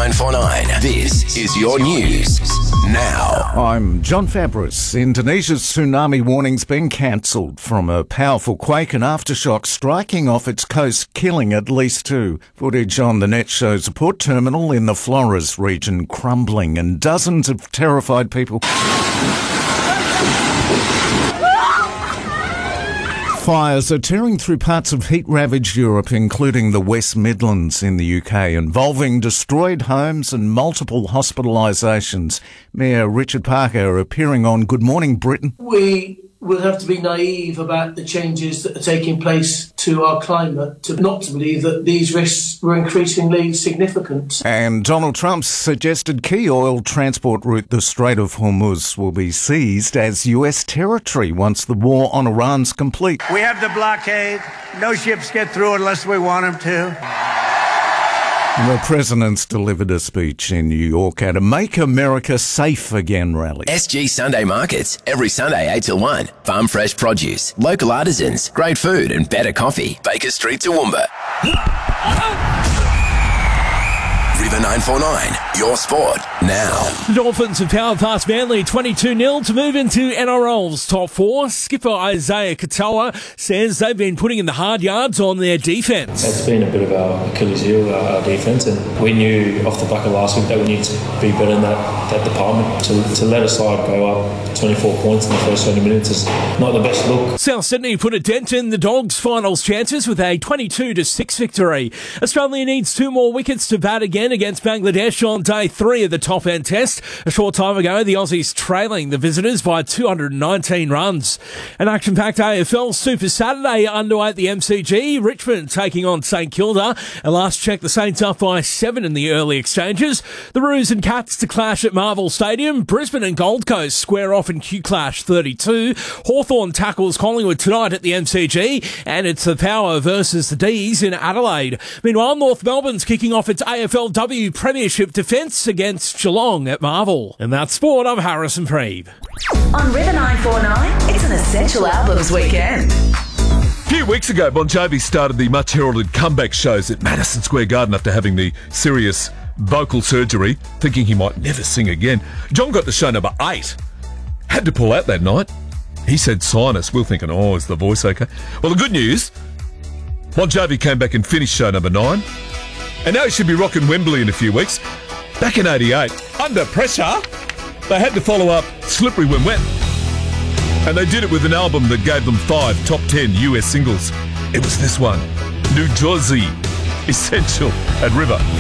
949. This is your news now. I'm John Fabris. Indonesia's tsunami warning's been cancelled from a powerful quake and aftershock striking off its coast, killing at least 2. Footage on the net shows a port terminal in the Flores region crumbling and dozens of terrified people. Fires are tearing through parts of heat-ravaged Europe, including the West Midlands in the UK, involving destroyed homes and multiple hospitalisations. Mayor Richard Parker appearing on Good Morning Britain. We will have to be naive about the changes that are taking place to our climate not to believe that these risks were increasingly significant. And Donald Trump's suggested key oil transport route, the Strait of Hormuz, will be seized as US territory once the war on Iran's complete. We have the blockade. No ships get through unless we want them to. The president's delivered a speech in New York at a Make America Safe Again rally. SG Sunday Markets, every Sunday 8 till 1. Farm fresh produce, local artisans, great food and better coffee. Baker Street, Toowoomba. River 949, your sport now. The Dolphins have powered past Manly 22-0 to move into NRL's top 4. Skipper Isaiah Katoa says they've been putting in the hard yards on their defence. It's been a bit of our Achilles heel, our defence, and we knew off the back of last week that we need to be better in that department. To let a side go up 24 points in the first 20 minutes is not the best look. South Sydney put a dent in the Dogs' finals chances with a 22-6 victory. Australia needs 2 more wickets to bat again against Bangladesh on day 3 of the top-end test. A short time ago, the Aussies trailing the visitors by 219 runs. An action-packed AFL Super Saturday underway at the MCG. Richmond taking on St Kilda. At last check, the Saints up by 7 in the early exchanges. The Roos and Cats to clash at Marvel Stadium. Brisbane and Gold Coast square off in Q-Clash 32. Hawthorn tackles Collingwood tonight at the MCG. And it's the Power versus the D's in Adelaide. Meanwhile, North Melbourne's kicking off its AFLW Premiership defence against Geelong at Marvel. And that's sport. I'm Harrison Preeb. On River 949, it's an Essential Albums weekend. A few weeks ago, Bon Jovi started the much-heralded comeback shows at Madison Square Garden after having the serious vocal surgery, thinking he might never sing again. John got to show number 8. Had to pull out that night. He said sinus. We're thinking, is the voice okay? Well, the good news, Bon Jovi came back and finished show number 9. And now he should be rocking Wembley in a few weeks. Back in 88, under pressure, they had to follow up Slippery When Wet. And they did it with an album that gave them 5 top 10 US singles. It was this one, New Jersey, Essential at River.